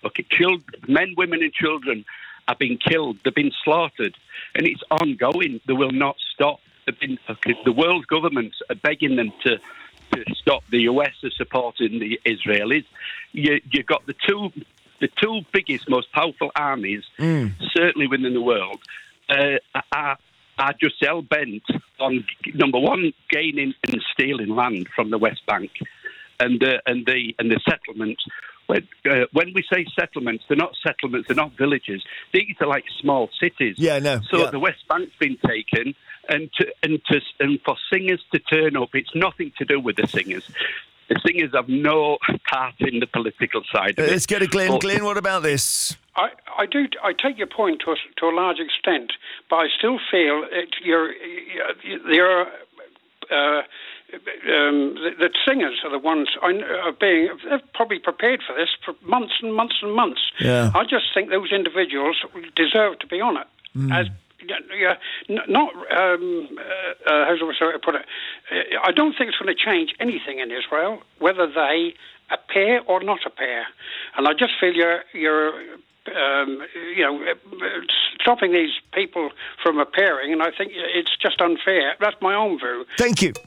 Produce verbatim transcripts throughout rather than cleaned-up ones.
Okay, children, men, women and children have been killed. They've been slaughtered. And it's ongoing. They will not stop. They've been, okay, the world governments are begging them to, to stop. The U S are supporting the Israelis. You, you've got the two, the two biggest, most powerful armies, mm. certainly within the world, uh, are, are just hell-bent on, number one, gaining and stealing land from the West Bank and, uh, and, the, and the settlements. When, uh, when we say settlements, they're not settlements, they're not villages. These are like small cities. Yeah, no. So yeah. the West Bank's been taken, and to, and to and for singers to turn up, it's nothing to do with the singers. The singers have no part in the political side of it. Let's go to Glenn. But, Glenn, what about this? I, I do. I take your point to a, to a large extent, but I still feel it, you're you're. Uh, Um, that singers are the ones are being they've probably prepared for this for months and months and months. Yeah. I just think those individuals deserve to be on it. Mm. As yeah, not um, uh, uh, how do I put it? I don't think it's going to change anything in Israel whether they appear or not appear. And I just feel you're you're. Um, you know, stopping these people from appearing, and I think it's just unfair. That's my own view. Thank you.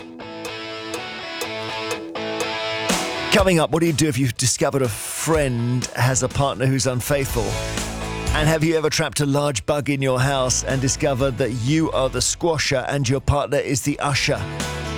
Coming up, what do you do if you've discovered a friend has a partner who's unfaithful? And have you ever trapped a large bug in your house and discovered that you are the squasher and your partner is the usher?